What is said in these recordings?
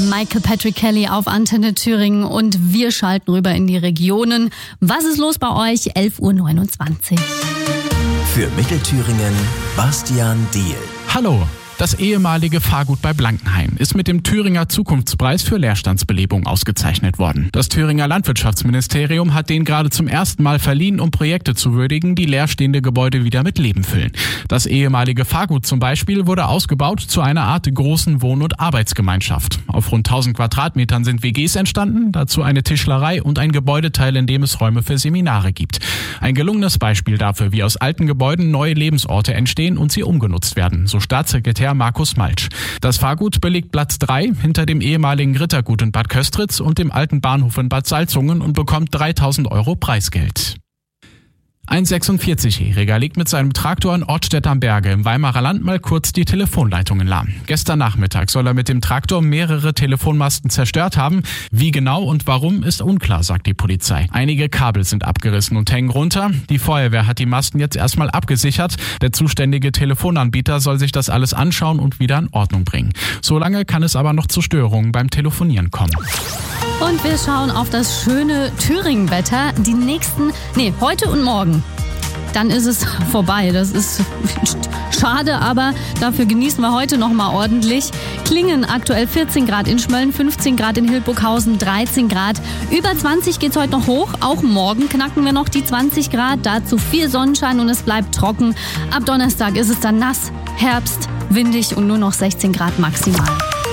Michael Patrick Kelly auf Antenne Thüringen und wir schalten rüber in die Regionen. Was ist los bei euch? 11.29 Uhr. Für Mittelthüringen Bastian Diehl. Hallo. Das ehemalige Fahrgut bei Blankenheim ist mit dem Thüringer Zukunftspreis für Leerstandsbelebung ausgezeichnet worden. Das Thüringer Landwirtschaftsministerium hat den gerade zum ersten Mal verliehen, um Projekte zu würdigen, die leerstehende Gebäude wieder mit Leben füllen. Das ehemalige Fahrgut zum Beispiel wurde ausgebaut zu einer Art großen Wohn- und Arbeitsgemeinschaft. Auf rund 1000 Quadratmetern sind WGs entstanden, dazu eine Tischlerei und ein Gebäudeteil, in dem es Räume für Seminare gibt. Ein gelungenes Beispiel dafür, wie aus alten Gebäuden neue Lebensorte entstehen und sie umgenutzt werden, so Staatssekretär Markus Maltsch. Das Fahrgut belegt Platz 3 hinter dem ehemaligen Rittergut in Bad Köstritz und dem alten Bahnhof in Bad Salzungen und bekommt 3.000 € Preisgeld. Ein 46-Jähriger legt mit seinem Traktor in Ortstedt am Berge im Weimarer Land mal kurz die Telefonleitungen lahm. Gestern Nachmittag soll er mit dem Traktor mehrere Telefonmasten zerstört haben. Wie genau und warum ist unklar, sagt die Polizei. Einige Kabel sind abgerissen und hängen runter. Die Feuerwehr hat die Masten jetzt erstmal abgesichert. Der zuständige Telefonanbieter soll sich das alles anschauen und wieder in Ordnung bringen. Solange kann es aber noch zu Störungen beim Telefonieren kommen. Und wir schauen auf das schöne Thüringen-Wetter. Heute und morgen. Dann ist es vorbei. Das ist schade, aber dafür genießen wir heute noch mal ordentlich. Klingen aktuell 14 Grad in Schmölln, 15 Grad in Hildburghausen, 13 Grad. Über 20 geht's heute noch hoch. Auch morgen knacken wir noch die 20 Grad. Dazu viel Sonnenschein und es bleibt trocken. Ab Donnerstag ist es dann nass, Herbst, windig und nur noch 16 Grad maximal.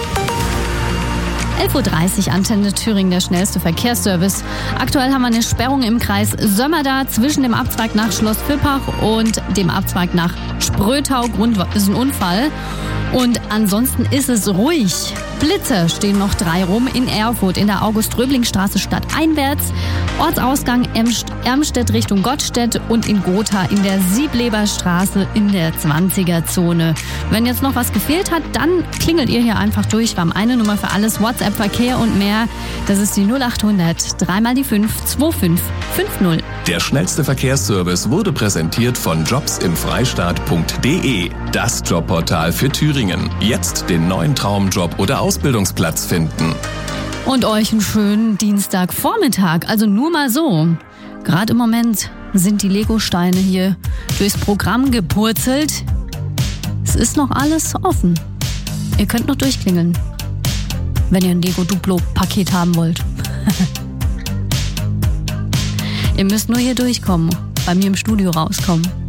11.30 Uhr, Antenne Thüringen, der schnellste Verkehrsservice. Aktuell haben wir eine Sperrung im Kreis Sömmerda zwischen dem Abzweig nach Schloss Vippach und dem Abzweig nach Sprötau. Grund ist ein Unfall. Und ansonsten ist es ruhig. Blitzer stehen noch 3 rum in Erfurt, in der August-Röbling-Straße stadteinwärts, Ortsausgang Ermstedt Richtung Gottstedt und in Gotha in der Siebleberstraße in der 20er-Zone. Wenn jetzt noch was gefehlt hat, dann klingelt ihr hier einfach durch. Wir haben eine Nummer für alles, WhatsApp, Verkehr und mehr. Das ist die 0800 3 mal die 5 2550. Der schnellste Verkehrsservice wurde präsentiert von jobsimfreistaat.de, das Jobportal für Thüringen. Jetzt den neuen Traumjob oder Ausbildungsplatz finden. Und euch einen schönen Dienstagvormittag. Also nur mal so. Gerade im Moment sind die Legosteine hier durchs Programm gepurzelt. Es ist noch alles offen. Ihr könnt noch durchklingeln, wenn ihr ein Lego-Duplo-Paket haben wollt. Ihr müsst nur hier durchkommen, bei mir im Studio rauskommen.